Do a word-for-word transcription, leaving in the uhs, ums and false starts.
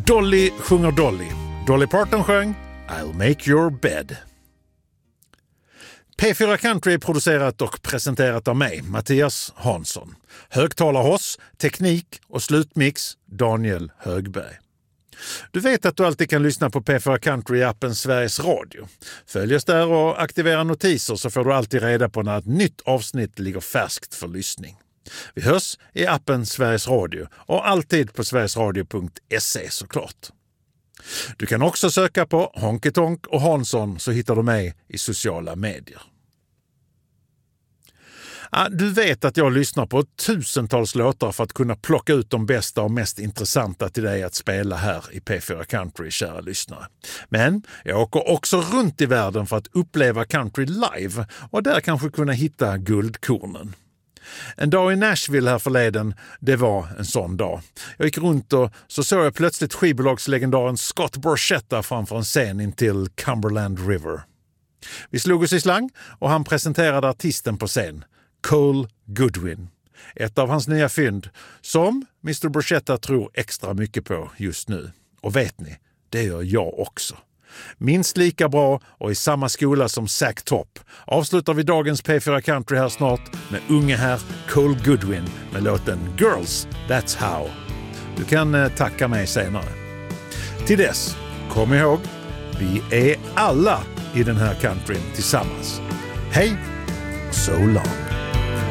Dolly sjunger Dolly. Dolly Parton sjöng I'll make your bed. P fyra Country är producerat och presenterat av mig, Mattias Hansson. Högtalarhoss, teknik och slutmix, Daniel Högberg. Du vet att du alltid kan lyssna på P fyra Country i appen Sveriges Radio. Följ oss där och aktivera notiser så får du alltid reda på när ett nytt avsnitt ligger färskt för lyssning. Vi hörs i appen Sveriges Radio och alltid på sverigesradio punkt se såklart. Du kan också söka på Honky Tonk och Hansson så hittar du mig i sociala medier. Du vet att jag lyssnar på tusentals låtar för att kunna plocka ut de bästa och mest intressanta till dig att spela här i P fyra Country, kära lyssnare. Men jag åker också runt i världen för att uppleva country live och där kanske kunna hitta guldkornen. En dag i Nashville här förleden, det var en sån dag. Jag gick runt och så såg jag plötsligt skivbolagslegendaren Scott Borchetta framför en scen in till Cumberland River. Vi slog oss i slang och han presenterade artisten på scen, Cole Goodwin. Ett av hans nya fynd som mister Borchetta tror extra mycket på just nu. Och vet ni, det gör jag också. Minst lika bra och i samma skola som Zach Top avslutar vi dagens P fyra Country här snart med unge här Cole Goodwin med låten Girls, That's How. Du kan eh, tacka mig senare. Till dess, kom ihåg, vi är alla i den här countryn tillsammans. Hej, so long.